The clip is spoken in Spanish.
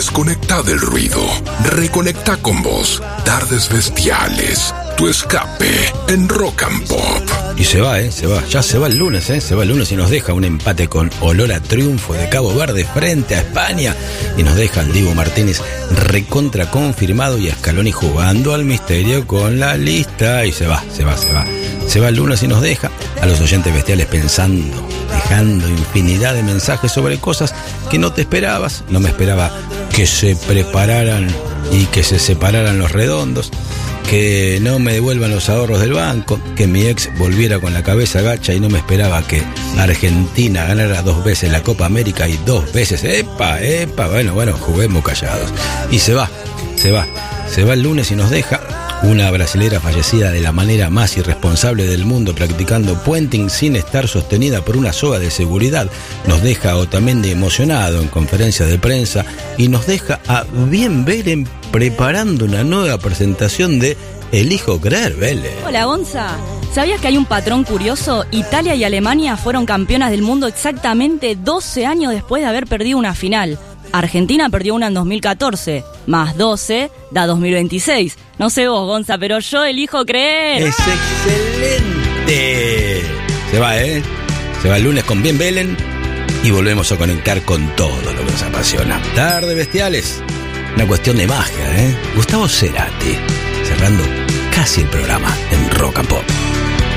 Desconecta del ruido. Reconecta con vos. Tardes Bestiales. Tu escape en Rock and Pop. Y se va, se va. Ya se va el lunes, se va el lunes y nos deja un empate con olor a triunfo de Cabo Verde frente a España. Y nos deja al Dibu Martínez recontra confirmado y a Scaloni jugando al misterio con la lista. Y se va. Se va el lunes y nos deja a los oyentes bestiales pensando, dejando infinidad de mensajes sobre cosas que no te esperabas. No me esperaba que se prepararan y que se separaran los redondos, que no me devuelvan los ahorros del banco, que mi ex volviera con la cabeza gacha y no me esperaba que Argentina ganara 2 veces la Copa América y 2 veces, bueno, juguemos callados. Y se va el lunes y nos deja una brasilera fallecida de la manera más irresponsable del mundo practicando puenting sin estar sostenida por una soga de seguridad. Nos deja a Otamendi emocionado en conferencia de prensa y nos deja a Bien Beren preparando una nueva presentación de Elijo Creer, Vélez. Hola, Gonza. ¿Sabías que hay un patrón curioso? Italia y Alemania fueron campeonas del mundo exactamente 12 años después de haber perdido una final. Argentina perdió una en 2014, más 12 da 2026. No sé vos, Gonza, pero yo elijo creer. ¡Es excelente! Se va, Se va el lunes con Bien Belén y volvemos a conectar con todo lo que nos apasiona. Tarde Bestiales, una cuestión de magia, Gustavo Cerati, cerrando casi el programa en Rock and Pop.